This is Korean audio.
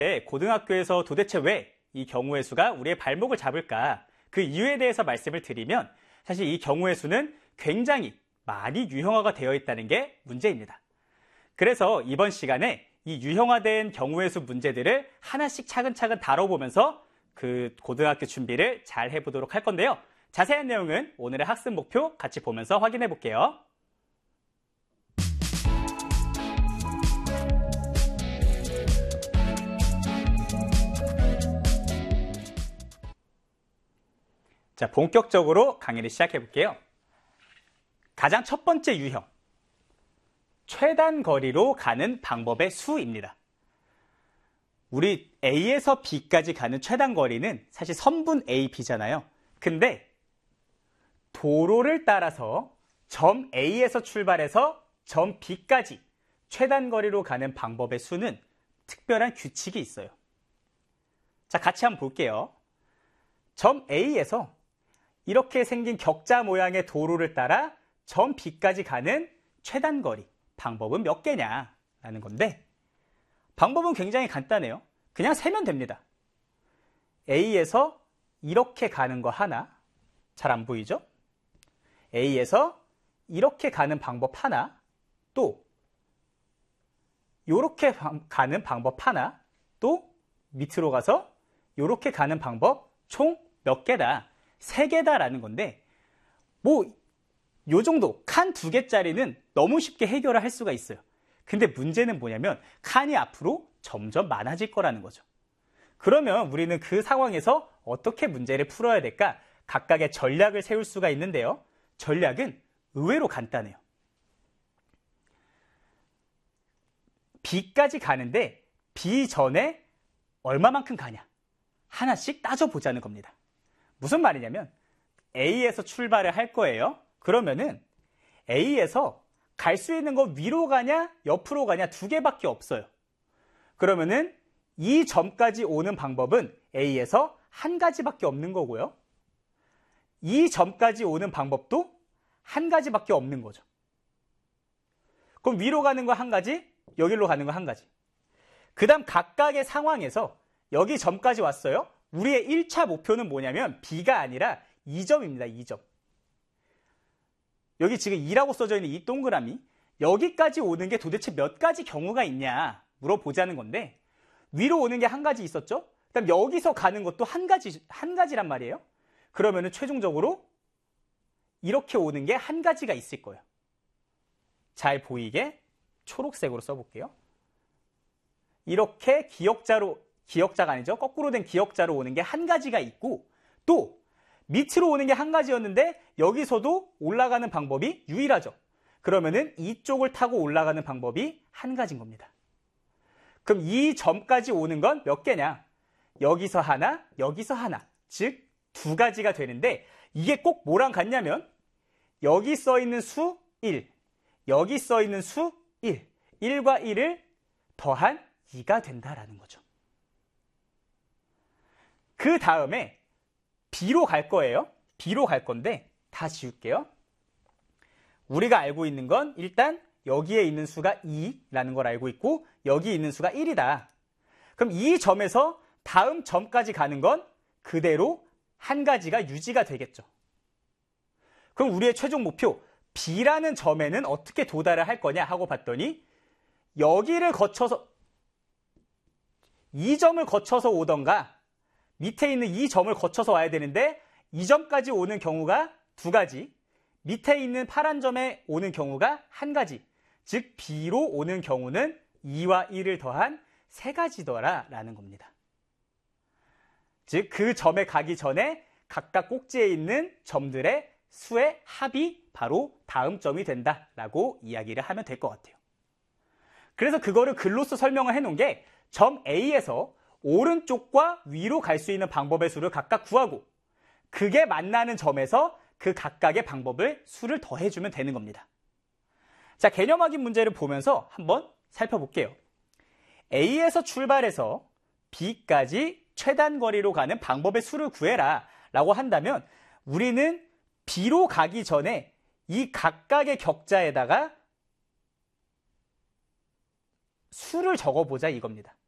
고등학교에서 도대체 왜 이 경우의 수가 우리의 발목을 잡을까? 그 이유에 대해서 말씀을 드리면 사실 이 경우의 수는 굉장히 많이 유형화가 되어 있다는 게 문제입니다. 그래서 이번 시간에 이 유형화된 경우의 수 문제들을 하나씩 차근차근 다뤄보면서 그 고등학교 준비를 잘 해보도록 할 건데요. 자세한 내용은 오늘의 학습 목표 같이 보면서 확인해 볼게요. 자, 본격적으로 강의를 시작해 볼게요. 가장 첫 번째 유형, 최단 거리로 가는 방법의 수입니다. 우리 A에서 B까지 가는 최단 거리는 사실 선분 A, B잖아요. 근데 도로를 따라서 점 A에서 출발해서 점 B까지 최단 거리로 가는 방법의 수는 특별한 규칙이 있어요. 자, 같이 한번 볼게요. 점 A에서 이렇게 생긴 격자 모양의 도로를 따라 점 B까지 가는 최단 거리, 방법은 몇 개냐라는 건데 방법은 굉장히 간단해요. 그냥 세면 됩니다. A에서 이렇게 가는 거 하나, 잘 안 보이죠? A에서 이렇게 가는 방법 하나, 또 이렇게 가는 방법 하나, 또 밑으로 가서 이렇게 가는 방법 총 몇 개다? 3개다라는 건데 요 정도 칸 2개짜리는 너무 쉽게 해결을 할 수가 있어요. 근데 문제는 뭐냐면 칸이 앞으로 점점 많아질 거라는 거죠. 그러면 우리는 그 상황에서 어떻게 문제를 풀어야 될까? 각각의 전략을 세울 수가 있는데요. 전략은 의외로 간단해요. B까지 가는데 B 전에 얼마만큼 가냐? 하나씩 따져보자는 겁니다. 무슨 말이냐면 A에서 출발을 할 거예요. 그러면은 A에서 갈 수 있는 거 위로 가냐 옆으로 가냐 2개밖에 없어요. 그러면은 이 점까지 오는 방법은 A에서 한 가지밖에 없는 거고요. 이 점까지 오는 방법도 한 가지밖에 없는 거죠. 그럼 위로 가는 거 한 가지, 여기로 가는 거 한 가지. 그 다음 각각의 상황에서 여기 점까지 왔어요. 우리의 1차 목표는 뭐냐면 B가 아니라 2점입니다. 2점. 여기 지금 2라고 써져 있는 이 동그라미, 여기까지 오는 게 도대체 몇 가지 경우가 있냐 물어보자는 건데 위로 오는 게 한 가지 있었죠? 그다음 여기서 가는 것도 한 가지란 말이에요. 그러면은 최종적으로 이렇게 오는 게 한 가지가 있을 거예요. 잘 보이게 초록색으로 써볼게요. 이렇게 기역자가 아니죠. 거꾸로 된 기역자로 오는 게 한 가지가 있고 또 밑으로 오는 게 한 가지였는데 여기서도 올라가는 방법이 유일하죠. 그러면은 이쪽을 타고 올라가는 방법이 한 가지인 겁니다. 그럼 이 점까지 오는 건 몇 개냐? 여기서 하나, 여기서 하나. 즉 2가지가 되는데 이게 꼭 뭐랑 같냐면 여기 써 있는 수 1, 여기 써 있는 수 1, 1과 1을 더한 2가 된다라는 거죠. 그 다음에 B로 갈 거예요. B로 갈 건데 다 지울게요. 우리가 알고 있는 건 일단 여기에 있는 수가 2라는 걸 알고 있고 여기 있는 수가 1이다. 그럼 이 점에서 다음 점까지 가는 건 그대로 한 가지가 유지가 되겠죠. 그럼 우리의 최종 목표 B라는 점에는 어떻게 도달을 할 거냐 하고 봤더니 여기를 거쳐서 이 점을 거쳐서 오던가 밑에 있는 이 점을 거쳐서 와야 되는데 이 점까지 오는 경우가 2가지, 밑에 있는 파란 점에 오는 경우가 한 가지, 즉 B로 오는 경우는 2와 1을 더한 3가지더라라는 겁니다. 즉 그 점에 가기 전에 각각 꼭지에 있는 점들의 수의 합이 바로 다음 점이 된다라고 이야기를 하면 될 것 같아요. 그래서 그거를 글로써 설명을 해놓은 게 점 A에서 오른쪽과 위로 갈 수 있는 방법의 수를 각각 구하고 그게 만나는 점에서 그 각각의 방법을 수를 더해주면 되는 겁니다. 자, 개념 확인 문제를 보면서 한번 살펴볼게요. A에서 출발해서 B까지 최단 거리로 가는 방법의 수를 구해라 라고 한다면 우리는 B로 가기 전에 이 각각의 격자에다가 수를 적어보자 이겁니다.